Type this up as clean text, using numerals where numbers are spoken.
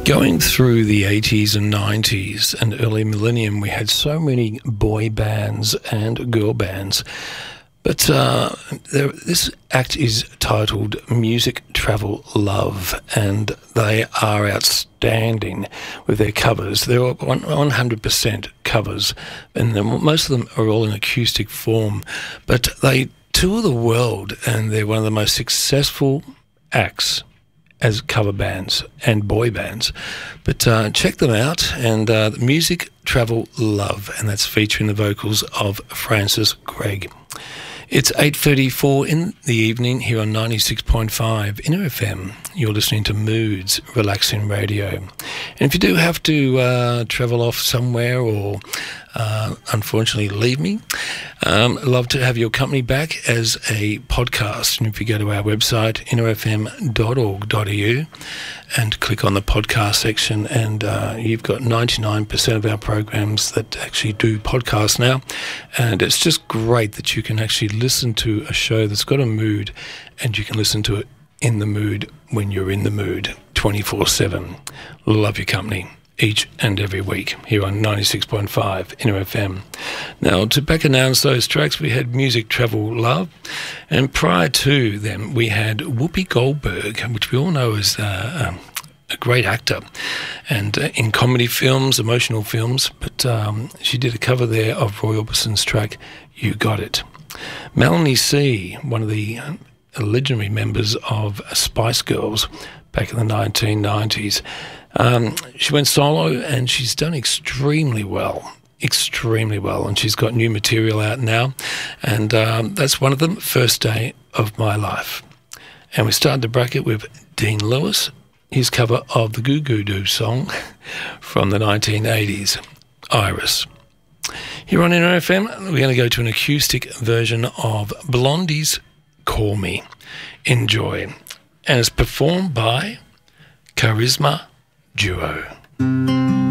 Going through the 80s and 90s and early millennium, we had so many boy bands and girl bands. But this act is titled Music Travel Love, and they are outstanding with their covers. They're 100% covers, and most of them are all in acoustic form. But they tour the world, and they're one of the most successful acts as cover bands and boy bands. But check them out, and Music Travel Love, and that's featuring the vocals of Francis Gregg. It's 8:34 in the evening here on 96.5 Inner FM. You're listening to Moods Relaxing Radio. And if you do have to travel off somewhere or unfortunately leave me, I'd love to have your company back as a podcast. And if you go to our website, innerfm.org.au, and click on the podcast section, and you've got 99% of our programs that actually do podcasts now. And it's just great that you can actually listen to a show that's got a mood, and you can listen to it in the mood when you're in the mood 24/7. Love your company each and every week here on 96.5 Inner FM. Now, to back announce those tracks, we had Music Travel Love, and prior to them we had Whoopi Goldberg, which we all know is a great actor, and in comedy films, emotional films, but she did a cover there of Roy Orbison's track, You Got It. Melanie C., one of the legendary members of Spice Girls back in the 1990s, she went solo, and she's done extremely well, and she's got new material out now, and that's one of them, First Day of My Life. And we started the bracket with Dean Lewis, his cover of the Goo Goo Doo song from the 1980s, Iris. Here on Inner FM, we're going to go to an acoustic version of Blondie's Call Me. Enjoy. And it's performed by Charisma Duo.